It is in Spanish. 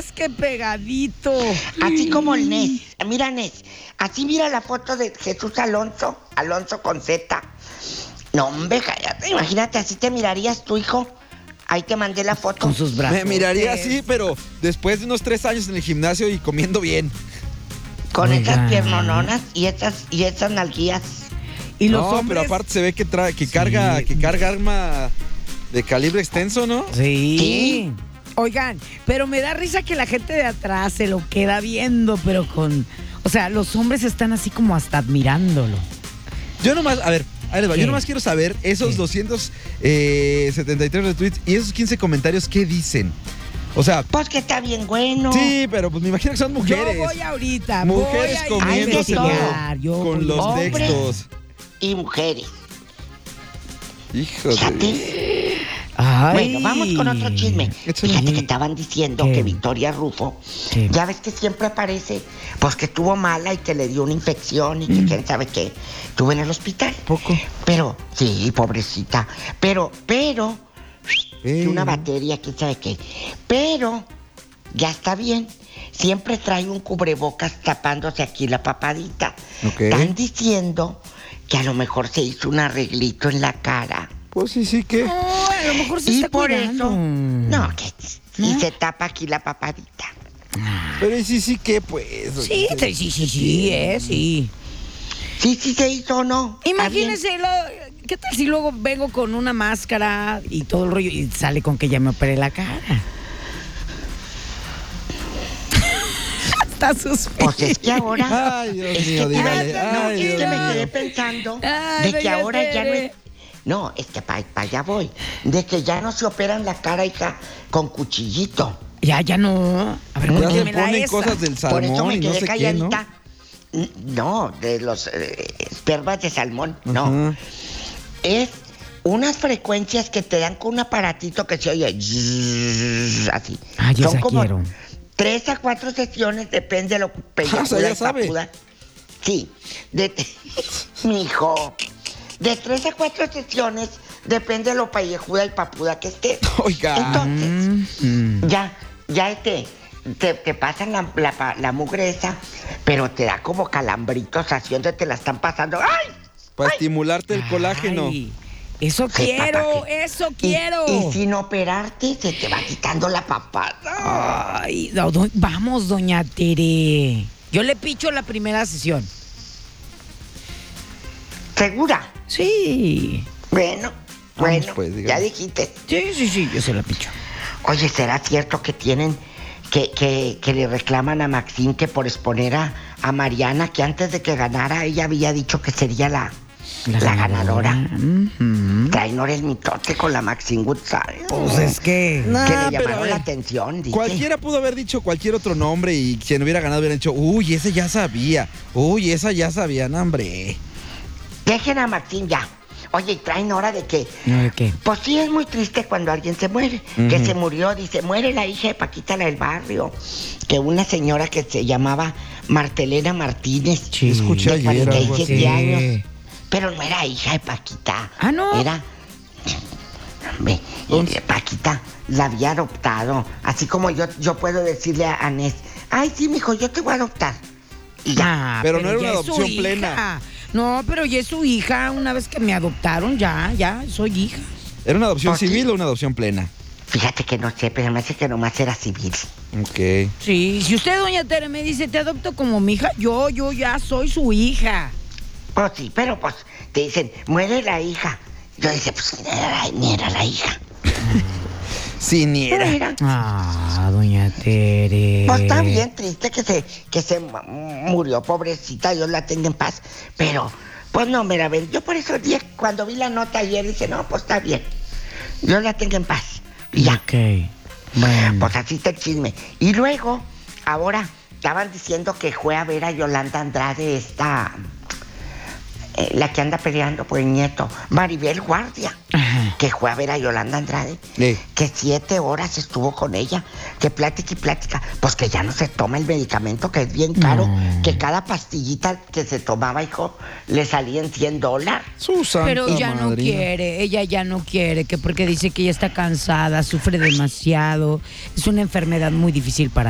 más que pegadito. Así como el Nes. Mira, Nes. Así mira la foto de Jesús Alonso. Alonso con Z. No, hombre, cállate. Imagínate, así te mirarías tu hijo. Ahí te mandé la foto. Con sus brazos. Me miraría así, pero después de unos 3 años en el gimnasio y comiendo bien. Con Oigan. esas piernononas y esas nalguías. Y los No, hombres. pero aparte se ve que carga arma de calibre extenso, ¿no? Sí. Sí. Oigan, pero me da risa que la gente de atrás se lo queda viendo, pero con... O sea, los hombres están así como hasta admirándolo. Yo nomás, a ver, ahí les va. ¿Qué? Yo nomás quiero saber esos ¿Qué? 273 retweets y esos 15 comentarios, ¿qué dicen? O sea, Pues que está bien bueno. sí, pero pues me imagino que son mujeres. Yo voy ahorita. Mujeres voy a comiéndoselo investigar, yo con voy- los Hombres. textos. Y mujeres. Hijo de... Fíjate. Ay. Bueno, vamos con otro chisme. Échale. Fíjate que estaban diciendo ¿Qué? que Victoria Rufo, ¿Qué? ya ves que siempre aparece, pues que estuvo mala y que le dio una infección y que quién sabe qué. Estuvo en el hospital. Poco. Pero, sí, pobrecita. Pero, que una bacteria, quién sabe qué. Pero, ya está bien. Siempre trae un cubrebocas tapándose aquí la papadita. Ok. Están diciendo que a lo mejor se hizo un arreglito en la cara. Pues sí, ¿qué? No, a lo mejor se Y está por cuidando. eso, no, que y ¿No? se tapa aquí la papadita. Pero ¿y sí, ¿qué? Pues... Sí, sí, sí. Sí se hizo o no. Está bien. Imagínese, ¿qué tal si luego vengo con una máscara y todo el rollo y sale con que ya me operé la cara? Está suspiro. Pues es que ahora. Ay, Dios es mío, que, dígale. no, Ay, es Dios que me mío. quedé pensando Ay, de que doña ahora ya no Tere. es. No, es que para allá voy. De que ya no se operan la cara, hija, con cuchillito. Ya no. A ver, Ya se cuéntemela ponen esa. cosas del Por eso salmón me y no quedé sé qué, ¿no? calladita. No, de los espermas de salmón, no. Ajá. Es unas frecuencias que te dan con un aparatito que se oye zzzz, así. Ah, yo Son esa como quiero. 3 a 4 sesiones, depende de lo o sea, pellejuda ya y sabe. papuda. Sí, mijo. De 3 a 4 sesiones, depende de lo pellejuda y papuda que esté. Oiga. Entonces, ya te pasan la mugre esa, pero te da como calambritos así donde te la están pasando. ¡Ay! Para estimularte el colágeno. Ay, eso Sí, quiero, ¿para qué? eso Y- quiero. Y sin operarte se te va quitando la papada. Ay, vamos, doña Tere. Yo le picho la primera sesión. ¿Segura? Sí. Bueno, Vamos, pues, ya digamos. dijiste. Sí, yo se la picho. Oye, ¿será cierto que tienen que le reclaman a Maxine que por exponer a Mariana, que antes de que ganara ella había dicho que sería la ganadora? Ujú. Traen ahora el mitote con la Maxine Woodside. Pues es que... Nah, que le pero a llamaron ver, la atención, dice. Cualquiera pudo haber dicho cualquier otro nombre y quien hubiera ganado hubiera dicho, uy, ese ya sabía. Uy, esa ya sabía, no, hombre. Dejen a Maxine ya. Oye, y traen hora de que... ¿No de qué? Pues sí, es muy triste cuando alguien se muere. Que se murió, dice, muere la hija de Paquita, la del barrio. Que una señora que se llamaba Martelena Martínez. Sí. Escuché de ayer algo 47 así. años. Pero no era hija de Paquita. Ah, ¿no? Era... Hombre, Paquita la había adoptado. Así como yo puedo decirle a Anés, ay, sí, mijo, yo te voy a adoptar. Y ya. Ah, Pero no era ya una es su adopción hija. plena. No, pero ya es su hija. Una vez que me adoptaron, ya, soy hija. ¿Era una adopción Pues sí. civil o una adopción plena? Fíjate que no sé, pero me hace que nomás era civil. Ok. Sí, si usted, doña Tere, me dice, te adopto como mi hija, yo ya soy su hija. Pues sí, pero pues te dicen, muere la hija. Yo dije, pues ni era la hija. Sí, ni Pero era. era. Ah, doña Tere. Pues está bien triste que se murió, pobrecita, Dios la tenga en paz. Pero, pues no, mira, ven, yo por eso cuando vi la nota ayer dije, no, pues está bien. Dios la tenga en paz. Y ya. Ok, bueno. Pues así está el chisme. Y luego, ahora, estaban diciendo que fue a ver a Yolanda Andrade, la que anda peleando por el nieto, Maribel Guardia, Ajá. que fue a ver a Yolanda Andrade, que 7 horas estuvo con ella, que plática y plática, pues que ya no se toma el medicamento, que es bien caro, No. que cada pastillita que se tomaba, hijo, le salía en $100. Su santa Pero ya no madrina. quiere, ella ya no quiere, que porque dice que ella está cansada, sufre demasiado, es una enfermedad muy difícil para